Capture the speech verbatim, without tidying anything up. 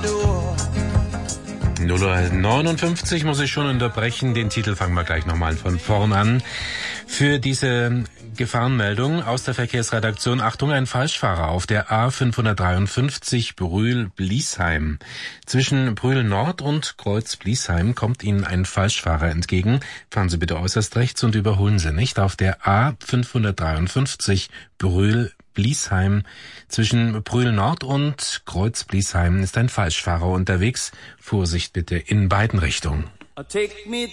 null Uhr neunundfünfzig muss ich schon unterbrechen. Den Titel fangen wir gleich nochmal von vorn an. Für diese Gefahrenmeldung aus der Verkehrsredaktion. Achtung, ein Falschfahrer auf der A fünfhundertdreiundfünfzig Brühl-Bliesheim. Zwischen Brühl Nord und Kreuz Bliesheim kommt Ihnen ein Falschfahrer entgegen. Fahren Sie bitte äußerst rechts und überholen Sie nicht. Auf der A fünfhundertdreiundfünfzig Brühl-Bliesheim. Zwischen Brühl Nord und Kreuz Bliesheim ist ein Falschfahrer unterwegs. Vorsicht bitte in beiden Richtungen. Take me